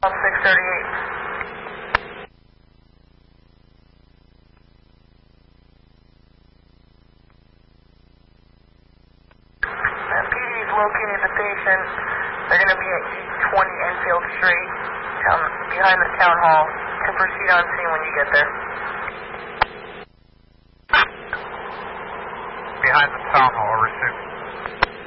638. PD is located the patient. They're going to be at 820 Enfield Street, behind the town hall. To proceed on scene when you get there. Behind the town hall, received.